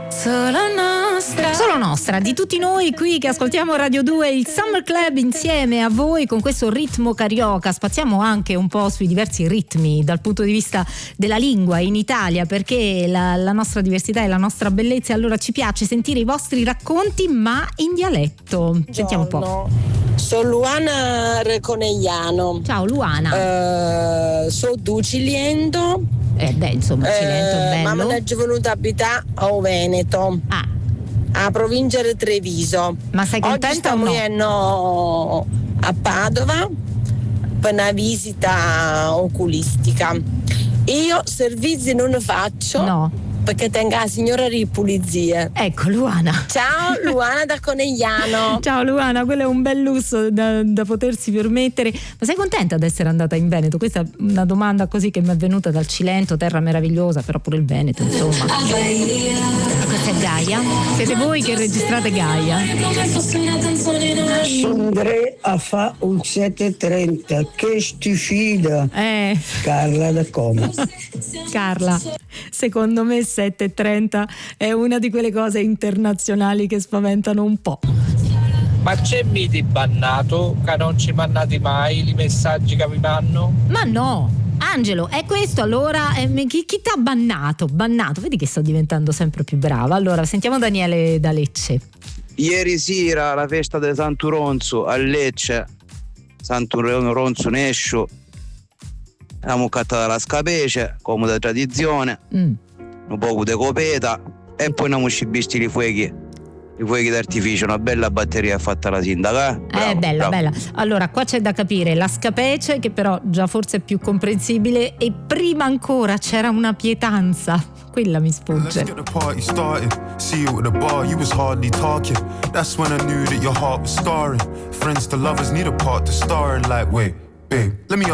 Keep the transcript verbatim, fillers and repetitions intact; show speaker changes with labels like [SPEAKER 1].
[SPEAKER 1] Solo nostra.
[SPEAKER 2] Solo nostra, di tutti noi qui che ascoltiamo Radio due, il Summer Club insieme a voi con questo ritmo carioca. Spaziamo anche un po' sui diversi ritmi dal punto di vista della lingua in Italia, perché la, la nostra diversità e la nostra bellezza. Allora ci piace sentire i vostri racconti, ma in dialetto. Sentiamo un po'.
[SPEAKER 3] Sono Luana Reconegliano.
[SPEAKER 2] Ciao Luana.
[SPEAKER 3] Uh, sono du Cilento.
[SPEAKER 2] Eh beh, insomma, Cilento è bello.
[SPEAKER 3] Ma me ne è venuta a abitare a Veneto.
[SPEAKER 2] Ah.
[SPEAKER 3] A provincia di Treviso.
[SPEAKER 2] Ma sei contenta o no?
[SPEAKER 3] Oggi stiamo a Padova per una visita oculistica. Io servizi non ne faccio.
[SPEAKER 2] No.
[SPEAKER 3] Perché tengo la signora di pulizie.
[SPEAKER 2] Ecco Luana.
[SPEAKER 3] Ciao Luana da Conegliano.
[SPEAKER 2] Ciao Luana, quello è un bel lusso da, da potersi permettere. Ma sei contenta di essere andata in Veneto? Questa è una domanda così che mi è venuta dal Cilento, terra meravigliosa, però pure il Veneto, insomma. Questa è Gaia. Siete voi che registrate Gaia.
[SPEAKER 4] Andrei a fa un sette e trenta. Che stupida.
[SPEAKER 2] Eh.
[SPEAKER 4] Carla da Como.
[SPEAKER 2] Carla, secondo me sette e trenta è una di quelle cose internazionali che spaventano un po'.
[SPEAKER 5] Ma c'è miti bannato che non ci mandate mai i messaggi che vi mandano?
[SPEAKER 2] Ma no, Angelo, è questo allora, eh, chi, chi t'ha bannato? Bannato, vedi che sto diventando sempre più brava. Allora, sentiamo Daniele da Lecce.
[SPEAKER 6] Ieri sera la festa di Sant'Uronzo a Lecce, Sant'Uronzo Nescio, abbiamo cattato la scapece, come da tradizione, mm. un po' di copeta e poi abbiamo visto i fuochi, i fuochi d'artificio, una bella batteria fatta la sindaca.
[SPEAKER 2] È eh, bella, bravo. Bella. Allora, qua c'è da capire la scapece, che però già forse è più comprensibile, e prima ancora c'era una pietanza. Quella mi sfugge. Let's get the party started. See you at the bar, you was hardly talking. That's when I knew that your heart was scarring. Friends to lovers need a part to star in, like, wait, babe, let me